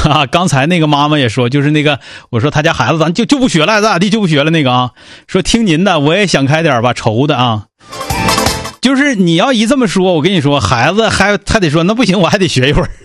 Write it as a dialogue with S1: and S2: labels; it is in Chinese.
S1: 啊，刚才那个妈妈也说，就是那个我说他家孩子咱就不学了，咋地就不学了那个啊，说听您的，我也想开点吧，愁的啊。就是你要一这么说，我跟你说，孩子还得说那不行，我还得学一会儿。